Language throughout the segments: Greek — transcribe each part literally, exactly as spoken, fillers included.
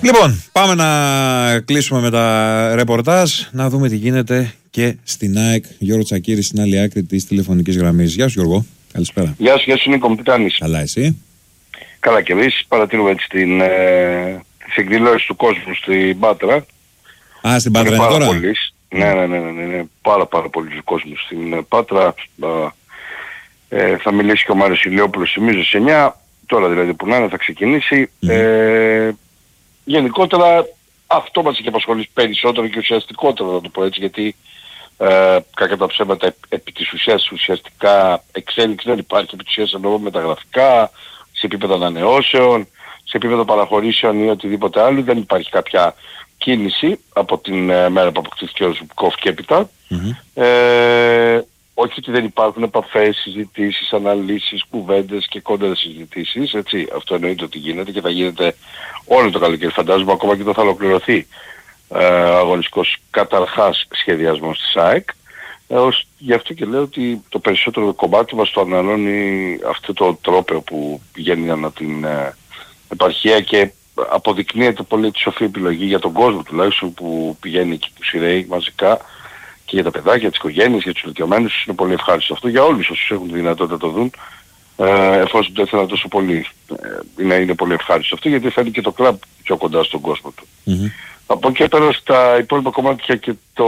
Λοιπόν, πάμε να κλείσουμε με τα ρεπορτάζ, να δούμε τι γίνεται και στην ΑΕΚ. Γιώργο Τσακίρη στην άλλη άκρη της τηλεφωνικής γραμμής. Γεια σου Γιώργο, καλησπέρα. Γεια σου, γεια σου Νίκο, τι κάνεις? Καλά εσύ? Καλά και εμείς, παρατηρούμε έτσι την, ε, τις εκδηλώσεις του κόσμου στην Πάτρα. Α, στην Πάτρα είναι τώρα? Πολύς. Ναι, ναι, ναι, ναι, ναι, ναι, πάρα πάρα πολύ κόσμος στην Πάτρα. Ε, θα μιλήσει και ο Μάριος Ηλιόπουλος, θυμίζω σε εννιά, τώρα δηλαδή που να είναι θα ξεκινήσει. Mm. Ε, γενικότερα αυτό μας έχει απασχολήσει περισσότερο και ουσιαστικότερα, να το πω έτσι, γιατί ε, κακά τα ψέματα επί της ουσίας ουσιαστικά εξέλιξη δεν υπάρχει, επί της ουσίας εννοώ μεταγραφικά, σε επίπεδο ανανεώσεων, σε επίπεδο παραχωρήσεων ή οτιδήποτε άλλο, δεν υπάρχει κάποια κίνηση από την ε, μέρα που αποκτήθηκε ο Ζουμπκόφ και έπειτα. Mm-hmm. Ε, όχι ότι δεν υπάρχουν επαφές, συζητήσεις, αναλύσεις, κουβέντες και κόντρες συζητήσεις, έτσι, αυτό εννοείται ότι γίνεται και θα γίνεται όλο το καλοκαίρι, φαντάζομαι, ακόμα και το θα ολοκληρωθεί ε, αγωνιστικός καταρχάς σχεδιασμός της ΑΕΚ. Ε, ως, γι' αυτό και λέω ότι το περισσότερο κομμάτι μας το αναλώνει αυτό το τρόπαιο που πηγαίνει ανά την ε, επαρχία και αποδεικνύεται πολύ τη σοφή επιλογή για τον κόσμο τουλάχιστον που πηγαίνει εκεί που σειραίει μαζικά και για τα παιδάκια, για τις οικογένειες, για τους ηλικιωμένους. Είναι πολύ ευχάριστο αυτό για όλους όσους έχουν τη δυνατότητα να το δουν, ε, εφόσον το ήθελαν τόσο πολύ. Ε, είναι, είναι πολύ ευχάριστο αυτό γιατί φέρνει και το κλαμπ πιο κοντά στον κόσμο του. Mm-hmm. Από εκεί πέρα στα υπόλοιπα κομμάτια και το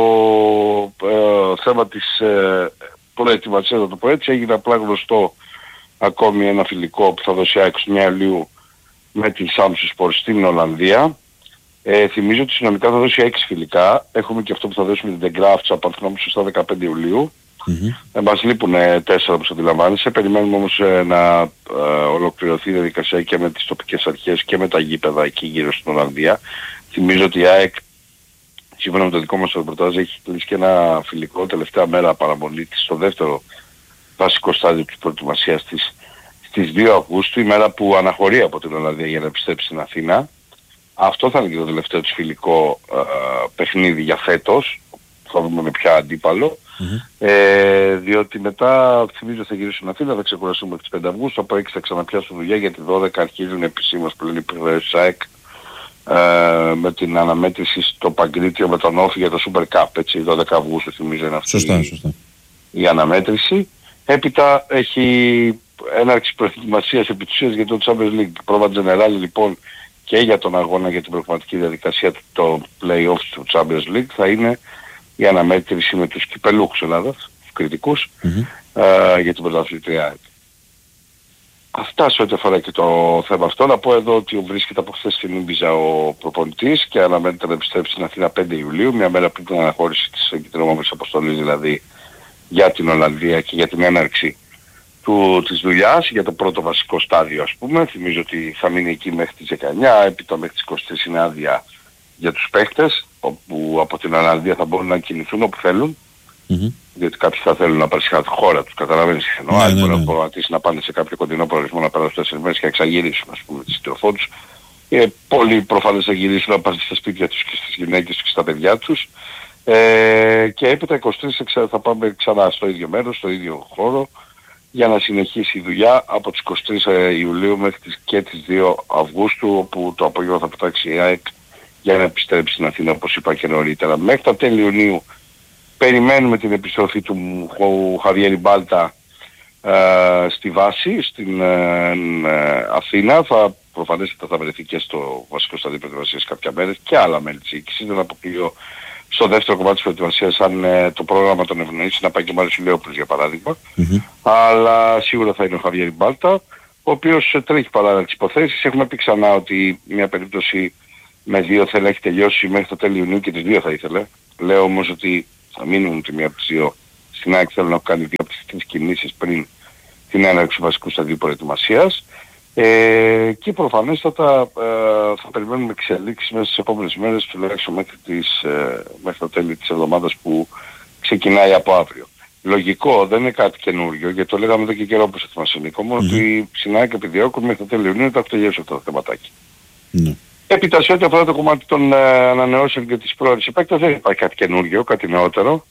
ε, θέμα της ε, προετοιμασίας, να το πω έτσι, έγινε απλά γνωστό ακόμη ένα φιλικό που θα δώσει είκοσι εννέα Ιουλίου με την Samsung Sport στην Ολλανδία. Ε, θυμίζω ότι συνολικά θα δώσει έξι φιλικά. Έχουμε και αυτό που θα δώσουμε την The Grafts από αν σωστά δεκαπέντε Ιουλίου. Mm-hmm. Ε, μας λείπουν ε, τέσσερα όπως αντιλαμβάνεσαι. Περιμένουμε όμως ε, να ε, ολοκληρωθεί η διαδικασία και με τις τοπικές αρχές και με τα γήπεδα εκεί γύρω στην Ολλανδία. Θυμίζω ότι η ΑΕΚ, σύμφωνα με το δικό μας ρεπορτάζ, έχει κλείσει και ένα φιλικό τελευταία μέρα παραμονή της στο δεύτερο βασικό στάδιο της προετοιμασίας της στις δύο Αυγούστου, η μέρα που αναχωρεί από την Ολλανδία για να επιστρέψει στην Αθήνα. Αυτό θα είναι και το τελευταίο της φιλικό ε, παιχνίδι για φέτος. Θα δούμε με ποια αντίπαλο. Mm-hmm. Ε, διότι μετά, θυμίζω, θα γυρίσουν στην Αθήνα, θα ξεκουραστούμε τις πέντε Αυγούστου, από έξι θα ξαναπιάσουν δουλειά γιατί δώδεκα αρχίζουν επισήμως πλέον οι επιβεβαίωσεις ΑΕΚ ε, με την αναμέτρηση στο Παγκρίτιο με τον Όφη για το Super Cup. Έτσι, δώδεκα Αυγούστου θυμίζω είναι αυτή σωστά, σωστά. η αναμέτρηση. Έπειτα έχει έναρξη προετοιμασίας επί της ουσίας για το Champions League. Πρόβα General λοιπόν και για τον αγώνα για την προγραμματική διαδικασία το play-off του Champions League θα είναι η αναμέτρηση με τους κυπελούχους Ελλάδας, τους κριτικούς, mm-hmm. ε, για την πρωταθλήτρια. Αυτά σε ό,τι αφορά και το θέμα αυτό. Να πω εδώ ότι βρίσκεται από χθες στην Ήμπιζα ο προπονητής και αναμένεται να επιστρέψει στην Αθήνα πέντε Ιουλίου, μια μέρα πριν την αναχώρηση της εγκυτρινόμενης αποστολής δηλαδή για την Ολλανδία και για την έναρξη του, της δουλειάς, για το πρώτο βασικό στάδιο ας πούμε. Θυμίζω ότι θα μείνει εκεί μέχρι τις δεκαεννιά, έπειτα μέχρι τις είκοσι τρεις είναι άδεια για τους παίχτες, όπου από την Ολλανδία θα μπορούν να κινηθούν όπου θέλουν. Mm-hmm. Διότι κάποιοι θα θέλουν να παρασχεθούν τη χώρα τους, καταλαβαίνεις τι εννοώ. Άλλοι μπορούν να προγραμματίσουν να πάνε σε κάποιο κοντινό προορισμό να περάσουν τέσσερις μέρες και να εξαγυρίσουν ας πούμε τη σύντροφό τους. Ε, πολλοί προφανώς θα γυρίσουν να πάνε στα σπίτια τους και στις γυναίκες τους και στα παιδιά τους. Ε, και έπειτα είκοσι τρεις θα πάμε ξανά στο ίδιο μέρος, στο ίδιο χώρο, για να συνεχίσει η δουλειά από τις είκοσι τρεις Ιουλίου μέχρι τις, και τις δύο Αυγούστου, όπου το απόγευμα θα πετάξει η ΑΕΚ για να επιστρέψει στην Αθήνα όπως είπα και νωρίτερα. Μέχρι τα τέλη Ιουνίου περιμένουμε την επιστροφή του Χαβιέρη Μπάλτα ε, στη βάση, στην ε, ε, Αθήνα. Θα προφανέστατα θα βρεθεί και στο βασικό στάδιο προετοιμασίας κάποια μέρες και άλλα μέλη της διοίκησης. Δεν αποκλείω στο δεύτερο κομμάτι της προετοιμασίας αν ε, το πρόγραμμα των ευνοήσει να πάει και ο Μάριος Ηλιόπουλος για παράδειγμα. Mm-hmm. Αλλά σίγουρα θα είναι ο Χαβιέρη Μπάλτα, ο οποίος ε, τρέχει παράλληλα τις υποθέσεις. Έχουμε πει ξανά ότι μια περίπτωση με δύο θέλει να έχει τελειώσει μέχρι το τέλη Ιουνίου και τις δύο θα ήθελε. Λέω όμως ότι θα μείνουν τη μία από τις δύο στην ΑΕΚ, θέλω να κάνει δύο από τις τρεις κινήσεις πριν την έναρξη βασικού σταδίου προετοιμασίας. Ε, και προφανέστατα ε, θα περιμένουμε εξελίξεις μέσα στις επόμενες μέρες, τουλάχιστον μέχρι, τις, ε, μέχρι το τέλη της εβδομάδας που ξεκινάει από αύριο. Λογικό, δεν είναι κάτι καινούριο, γιατί το λέγαμε εδώ και καιρό όπως ετοιμάσαι Νίκο μου, mm-hmm. ότι συνάει και επιδιώκουν μέχρι το τέλη Ιουνίου θα τελειώσει αυτό το θεματάκι. Mm-hmm. Έπειτα σε ό,τι αφορά το κομμάτι των ε, ανανεώσεων και της πρόορης επέκτασης δεν υπάρχει κάτι καινούριο, κάτι νεότερο.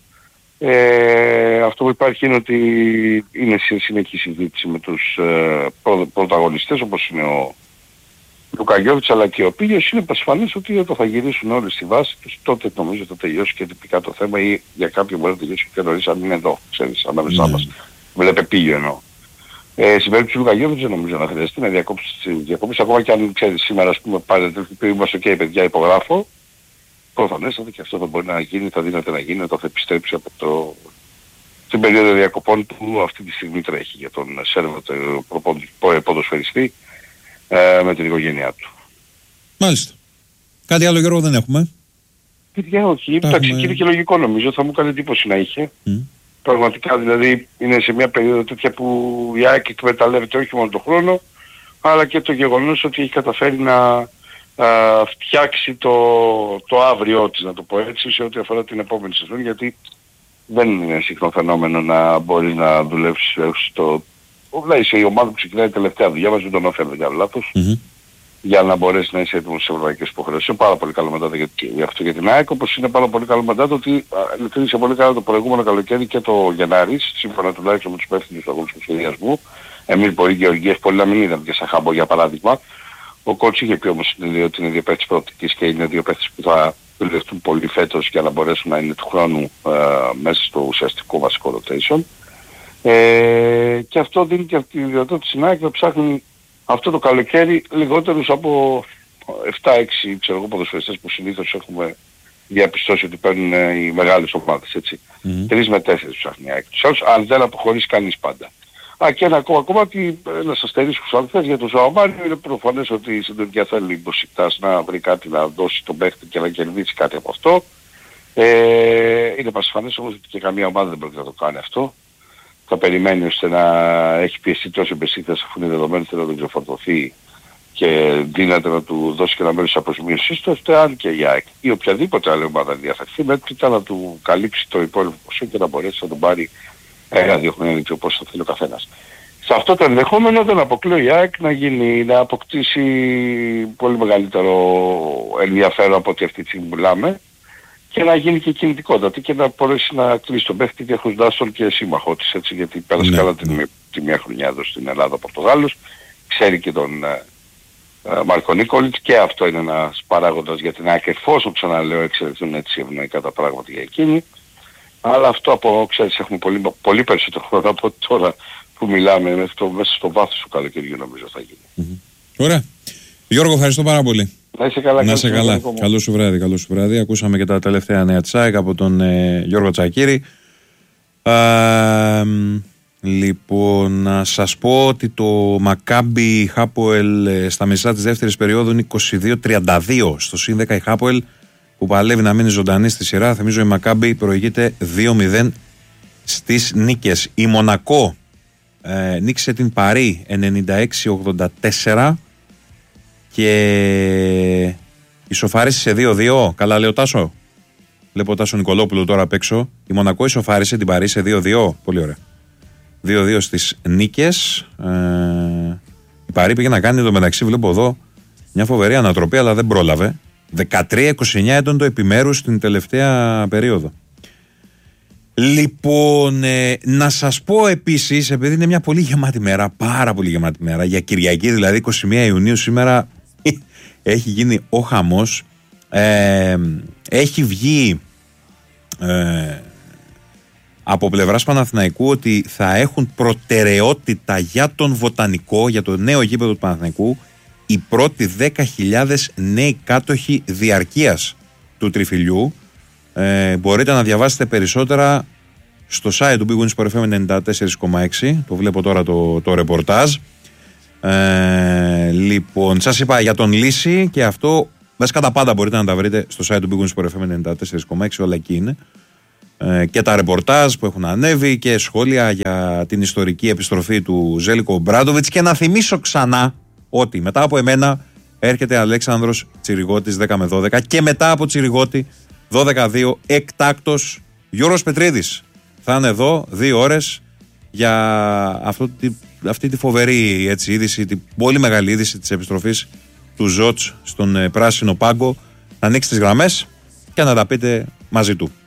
Ε, αυτό που υπάρχει είναι ότι είναι συνεχή συζήτηση με τους ε, πρω, πρωταγωνιστές όπως είναι ο Λουκα Γιώβιτς αλλά και ο Πίγιος, είναι πασφανές ότι όταν θα γυρίσουν όλοι στη βάση τους, τότε νομίζω θα τελειώσει και τυπικά το θέμα, ή για κάποιον μπορεί να τελειώσει και νωρίς αν είναι εδώ, ξέρεις, ανάμεσά μας. Βλέπε Πίγιο εννοώ. Ε, στην περίπτωση του Λουκα Γιώβιτς δεν νομίζω να χρειαστεί να διακόψεις, ακόμα και αν ξέρεις σήμερα, ας πούμε, πάρετε, είμαστε και παιδιά υπογράφω, προφανέστατα και αυτό θα μπορεί να γίνει, θα δύναται να γίνει όταν θα επιστρέψει από το... την περίοδο διακοπών που αυτή τη στιγμή τρέχει για τον Σέρβο, τον ποδοσφαιριστή, ε, με την οικογένειά του. Μάλιστα. Κάτι άλλο, Γιώργο, δεν έχουμε? Παιδιά, όχι. Εντάξει, έχουμε... είναι και λογικό νομίζω. Θα μου κάνει εντύπωση να είχε. Mm. Πραγματικά, δηλαδή, είναι σε μια περίοδο τέτοια που η ΑΕΚ εκμεταλλεύεται όχι μόνο τον χρόνο, αλλά και το γεγονός ότι έχει καταφέρει να α, φτιάξει το, το αύριό της, να το πω έτσι, σε ό,τι αφορά την επόμενη σεζόν, γιατί δεν είναι συχνό φαινόμενο να μπορεί να δουλεύσει στο... Δηλαδή, η ομάδα που ξεκινάει τελευταία δουλειά μας, δεν τον όφερε, δεν κάνω λάθος, mm-hmm. για να μπορέσει να είσαι έτοιμος στις ευρωπαϊκές υποχρεώσεις. Είναι πάρα πολύ καλό μαντάτο για, για αυτό για την ΑΕΚ, όπως είναι πάρα πολύ καλό μαντάτο ότι λειτουργήσε πολύ καλά το προηγούμενο καλοκαίρι και το Γενάρης, σύμφωνα τουλάχιστον με τους υπεύθυνους του αγωνιστικού σχεδιασμού. Εμείς μπορεί Γεωργίες πολύ να μην είδαμε και σαν Χάμπο για παράδειγμα. Ο κότσος είχε πει όμως ότι είναι δύο παίκτες προοπτικής και είναι δύο παίκτες που θα δουλευτούν πολύ φέτος για να μπορέσουν να είναι του χρόνου ε, μέσα στο ουσιαστικό βασικό rotation. Ε, και αυτό δίνει και αυτή τη δυνατότητα στην ΑΕΚ να ψάχνει αυτό το καλοκαίρι λιγότερους από επτά έξι ξέρω εγώ ποδοσφαιριστές που συνήθως έχουμε διαπιστώσει ότι παίρνουν οι μεγάλες ομάδες, έτσι. Mm-hmm. Τρεις με τέσσερις ψάχνει η ΑΕΚ. Τους άλλους, αν δεν αποχωρήσει κανείς πάντα. Α, και ένα ακόμα κομμάτι, ένας αστερίσκος αν θες για τον Ζωαμάριο, είναι προφανές ότι η συντηρητική θέλει Μποσικτάς να βρει κάτι να δώσει τον παίχτη και να κερδίσει κάτι από αυτό. Ε, είναι πασφανές όμως ότι και καμία ομάδα δεν μπορεί να το κάνει αυτό. Θα περιμένει ώστε να έχει πιεστεί τόσο εμπεσίτες αφού είναι δεδομένο ότι να τον ξεφορτωθεί και δύναται να του δώσει και ένα μέρος της αποζημίωσής του, ώστε αν και η ΑΕΚ ή οποιαδήποτε άλλη ομάδα ενδιαφερθεί μέχρι να του καλύψει το υπόλοιπο ποσό και να μπορέσει να τον πάρει ένα-δύο χρόνια και όπως θα θέλει ο καθένας. Σε αυτό το ενδεχόμενο δεν αποκλείω η ΑΕΚ να, γίνει, να αποκτήσει πολύ μεγαλύτερο ενδιαφέρον από ό,τι αυτή τη στιγμή μιλάμε και να γίνει και κινητικότητα και να μπορέσει να κλείσει τον παίχτη διαχωριστάς τον και σύμμαχό της, έτσι, γιατί πέρασε ναι. καλά την, τη μία χρονιά εδώ στην Ελλάδα Πορτογάλος, ξέρει και τον ε, ε, Μάρκο Νίκολιτς και αυτό είναι ένας παράγοντας για την ΑΕΚ, εφόσον ξαναλέω εξαιρεθούν έτσι ευνοϊκά τα πράγματα για εκείνη. Αλλά αυτό από, ξέρεις, έχουμε πολύ, πολύ περισσότερο χρόνο από τώρα που μιλάμε μέχρι το, μέσα στο βάθος του καλοκαιριού νομίζω θα γίνει. Mm-hmm. Ωραία. Γιώργο, ευχαριστώ πάρα πολύ. Να είσαι καλά. Να είσαι καλά. Καλό σου βράδυ, καλό σου βράδυ. Ακούσαμε και τα τελευταία νέα της ΑΕΚ από τον ε, Γιώργο Τσακίρη. Ε, λοιπόν, να σας πω ότι το Μακάμπι Χάποελ ε, στα μισά της δεύτερης περίοδου είναι είκοσι δύο τριάντα δύο. Στο συν δέκα η Χάποελ που παλεύει να μείνει ζωντανή στη σειρά. Θυμίζω η Μακάμπι προηγείται δύο μηδέν στις νίκες. Η Μονακό ε, νίκησε την Παρί ενενήντα έξι ογδόντα τέσσερα και ισοφάρισε σε δύο δύο. Καλά λέει ο Τάσο. Βλέπω ο Τάσο Νικολόπουλο τώρα απ' έξω. Η Μονακό ισοφάρισε την Παρί σε δύο δύο. Πολύ ωραία. δύο δύο στις νίκες. Ε, η Παρί πήγε να κάνει εδώ μεταξύ, βλέπω εδώ, μια φοβερή ανατροπή, αλλά δεν πρόλαβε. δεκατρία είκοσι εννιά ήταν το επιμέρους στην τελευταία περίοδο. Λοιπόν, ε, να σας πω επίσης, επειδή είναι μια πολύ γεμάτη μέρα, πάρα πολύ γεμάτη μέρα, για Κυριακή δηλαδή εικοστή πρώτη Ιουνίου σήμερα έχει γίνει ο χαμός. Ε, έχει βγει ε, από πλευράς Παναθηναϊκού ότι θα έχουν προτεραιότητα για τον Βοτανικό, για το νέο γήπεδο του Παναθηναϊκού, οι πρώτοι δέκα χιλιάδες νέοι κάτοχοι διαρκείας του Τριφυλιού. Ε, μπορείτε να διαβάσετε περισσότερα στο site του Big Win Sport εφ εμ ενενήντα τέσσερα κόμμα έξι. Το βλέπω τώρα το, το ρεπορτάζ. Ε, λοιπόν, σας είπα για τον Λύση και αυτό. Βασικά τα πάντα μπορείτε να τα βρείτε στο site του Big Win Sport εφ εμ ενενήντα τέσσερα κόμμα έξι. Όλα εκεί είναι. Ε, και τα ρεπορτάζ που έχουν ανέβει και σχόλια για την ιστορική επιστροφή του Ζέλικο Μπράντοβιτς. Και να θυμίσω ξανά ότι μετά από εμένα έρχεται Αλέξανδρος Τσιριγώτης δέκα με δώδεκα και μετά από Τσιριγώτη δώδεκα δύο εκτάκτος Γιώργος Πετρίδης. Θα είναι εδώ δύο ώρες για αυτό, αυτή τη φοβερή έτσι, είδηση, την πολύ μεγάλη είδηση της επιστροφής του Ζότς στον ε, πράσινο πάγκο. Να ανοίξει τις γραμμές και να τα πείτε μαζί του.